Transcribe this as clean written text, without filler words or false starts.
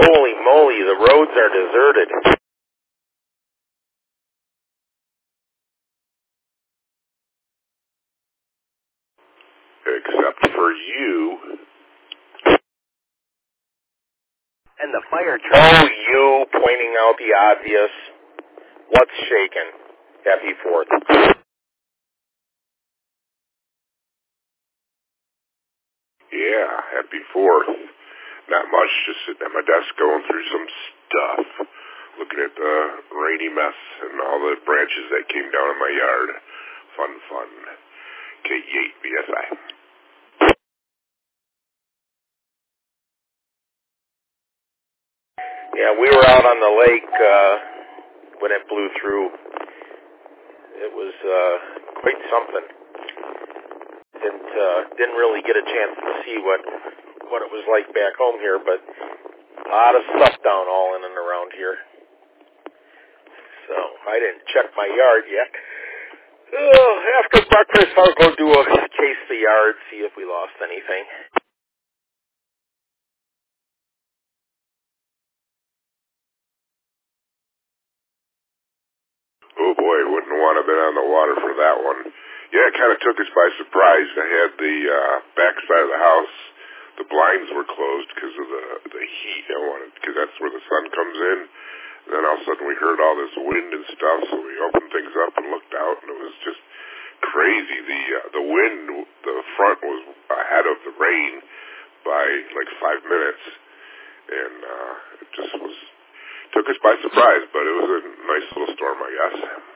Holy moly, the roads are deserted. Except for you. And the fire truck. Oh, you pointing out the obvious. What's shaking? Happy 4th. Yeah, happy 4th. Not much, just sitting at my desk going through some stuff. Looking at the rainy mess and all the branches that came down in my yard. Fun. K8 BSI. Yeah, we were out on the lake when it blew through. It was quite something. Didn't really get a chance to see what it was like back home here, but a lot of stuff down all in and around here. So I didn't check my yard yet. After breakfast, I'll go do a chase the yard, see if we lost anything. Oh boy, wouldn't want to have been on the water for that one. Yeah, it kind of took us by surprise. I had the back side of the house, the blinds were closed because of the heat. Because that's where the sun comes in. And then all of a sudden we heard all this wind and stuff, so we opened things up and looked out, and it was just crazy. The wind, the front was ahead of the rain by like 5 minutes, and it just took us by surprise, but it was a nice little storm, I guess.